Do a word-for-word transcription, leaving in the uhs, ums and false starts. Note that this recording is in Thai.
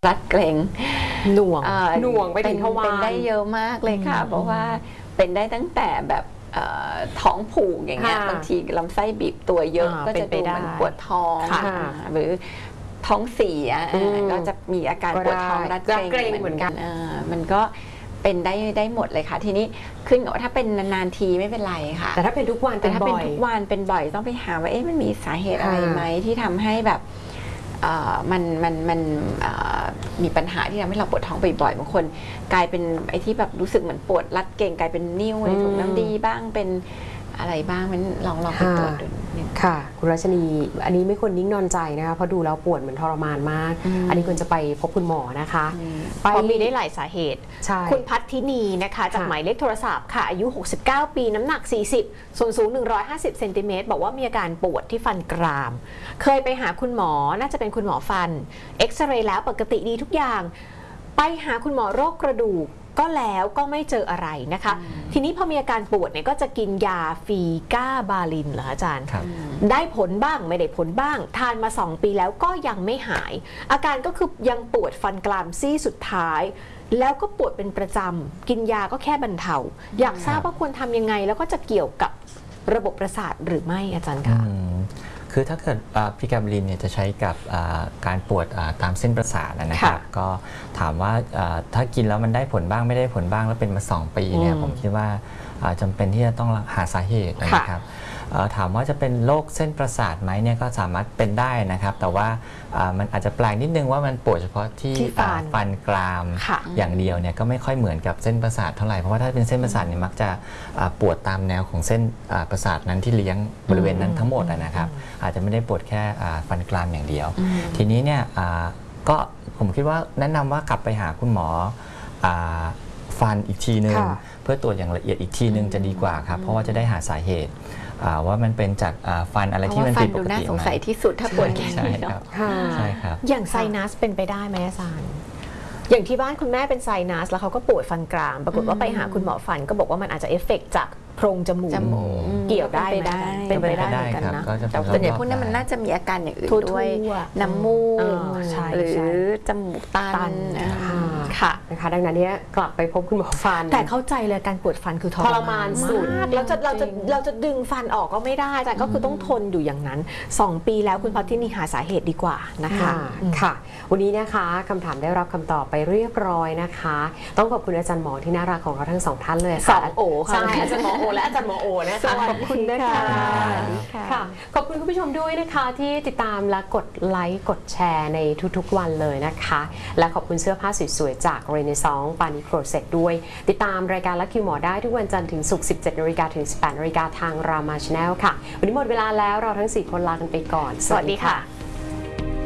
รัดเกร็งหน่วงหน่วงไปถึงทวารเป็นได้เยอะมากเลยค่ะเพราะว่าเป็นได้ตั้งแต่แบบท้องผูกอย่างเงี้ยบางทีลำไส้บีบตัวเยอะก็จะดูเหมือนปวดท้องหรือท้องเสียก็จะมีอาการปวดท้องรัดเกร็งเหมือนกันมันก็เป็นได้ได้หมดเลยค่ะทีนี้ขึ้นกับว่าถ้าเป็นนานๆทีไม่เป็นไรค่ะแต่ถ้าเป็นทุกวันแต่ถ้าเป็นทุกวันเป็นบ่อยต้องไปหาว่าเอ๊ะมันมีสาเหตุอะไรไหมที่ทำให้แบบมันมันมันมีปัญหาที่ทำให้เราปวดท้องบ่อยๆบางคนกลายเป็นไอ้ที่แบบรู้สึกเหมือนปวดรัดเกร็งกลายเป็นนิ่วในถุงน้ำดีบ้างเป็นอะไรบ้างมันลองลองไปตรวจดูค่ะคุณรัชนีอันนี้ไม่ควรนิ่งนอนใจนะคะเพราะดูแล้วปวดเหมือนทรมานมากอันนี้ควรจะไปพบคุณหมอนะคะเพราะมีได้หลายสาเหตุคุณพัฒนีนะคะจากหมายเลขโทรศัพท์ค่ะอายุหกสิบเก้าปีน้ำหนักสี่สิบส่วนสูงหนึ่งร้อยห้าสิบเซนติเมตรบอกว่ามีอาการปวดที่ฟันกรามเคยไปหาคุณหมอน่าจะเป็นคุณหมอฟันเอ็กซเรย์แล้วปกติดีทุกอย่างไปหาคุณหมอโรคกระดูกก็แล้วก็ไม่เจออะไรนะคะทีนี้พอมีอาการปวดเนี่ยก็จะกินยาฟีก้าบาลินเหรออาจารย์ได้ผลบ้างไม่ได้ผลบ้างทานมาสองปีแล้วก็ยังไม่หายอาการก็คือยังปวดฟันกรามซี่สุดท้ายแล้วก็ปวดเป็นประจำกินยาก็แค่บรรเทาอยากทราบว่าควรทำยังไงแล้วก็จะเกี่ยวกับระบบประสาทหรือไม่อาจารย์คะคือถ้าเกิดพิกาบลินเนี่ยจะใช้กับการปวดตามเส้นประสาทนะครับก็ถามว่าถ้ากินแล้วมันได้ผลบ้างไม่ได้ผลบ้างแล้วเป็นมาสองปีเนี่ยผมคิดว่าจำเป็นที่จะต้องหาสาเหตุนะครับถามว่าจะเป็นโรคเส้นประสาทไหมเนี่ยก็สามารถเป็นได้นะครับแต่ว่ามันอาจจะแปลกนิดนึงว่ามันปวดเฉพาะที่ฟันกรามอย่างเดียวเนี่ยก็ไม่ค่อยเหมือนกับเส้นประสาทเท่าไหร่เพราะว่าถ้าเป็นเส้นประสาทเนี่ยมักจะปวดตามแนวของเส้นประสาทนั้นที่เลี้ยงบริเวณนั้นทั้งหมดนะครับอาจจะไม่ได้ปวดแค่ฟันกรามอย่างเดียวทีนี้เนี่ยก็ผมคิดว่าแนะนำว่ากลับไปหาคุณหมอฟันอีกทีนึงเพื่อตรวจอย่างละเอียดอีกทีนึงจะดีกว่าครับเพราะว่าจะได้หาสาเหตุว่ามันเป็นจากฟันอะไรที่มันผิดปกติน่าสงสัยที่สุดถ้าปวดแค่นี้เนาะใช่ครับอย่างไซนัสเป็นไปได้ไหมอาจารย์อย่างที่บ้านคุณแม่เป็นไซนัสแล้วเขาก็ปวดฟันกรามปรากฏว่าไปหาคุณหมอฟันก็บอกว่ามันอาจจะเอฟเฟกต์จากโพรงจมูกเกี่ยวได้ไหมเป็นไปได้เหมือนกันนะแต่ส่วนใหญ่พวกนี้มันน่าจะมีอาการอย่างอื่นด้วยน้ำมูกหรือจมูกตันค่ะนะคะดังนั้นเนี่ยกลับไปพบคุณหมอฟันแต่เข้าใจเลยการปวดฟันคือทรมานสุดเราจะเราจะเราจะดึงฟันออกก็ไม่ได้แต่ก็คือต้องทนอยู่อย่างนั้นสองปีแล้วคุณพัฒนีหาสาเหตุดีกว่านะคะค่ะวันนี้นะคะคำถามได้รับคำตอบไปเรียบร้อยนะคะต้องขอบคุณอาจารย์หมอที่น่ารักของเราทั้งสองท่านเลยสองโอค่ะใช่อาจารย์หมอโอและอาจารย์หมอโอนะคะขอบคุณนะคะค่ะขอบคุณคุณผู้ชมด้วยนะคะที่ติดตามและกดไลค์กดแชร์ในทุกๆวันเลยนะคะและขอบคุณเสื้อผ้าสวยๆจากเรเนซองส์ปานิโครเซตด้วยติดตามรายการลัคคิวหมอได้ทุกวันจันทร์ถึงศุกร์ สิบเจ็ดนาฬิกา ถึง สิบแปดนาฬิกาทางรามาชาแนลค่ะวันนี้หมดเวลาแล้วเราทั้งสี่คนลากันไปก่อนสวัสดีค่ะ